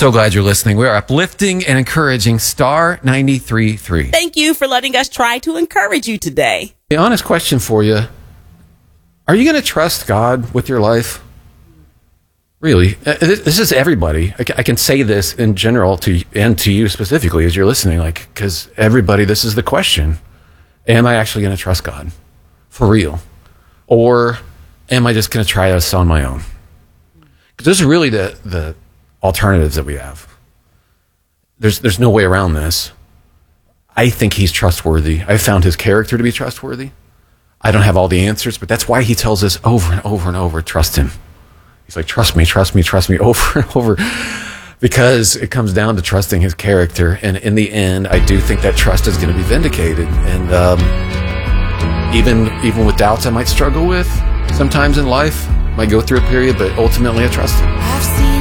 So glad you're listening. We are uplifting and encouraging Star 93.3. Thank you for letting us try to encourage you today. The honest question for you, are you going to trust God with your life? Really? This is everybody. I can say this in general to you specifically as you're listening, because everybody, this is the question. Am I actually going to trust God for real? Or am I just going to try this on my own? Because those are really the alternatives that we have. There's no way around this. I think he's trustworthy. I found his character to be trustworthy. I don't have all the answers, but that's why he tells us over and over and over, trust him. He's like, trust me, over and over. Because it comes down to trusting his character. And in the end, I do think that trust is going to be vindicated. And even with doubts I might struggle with sometimes in life, might go through a period, but ultimately I trust him. I've seen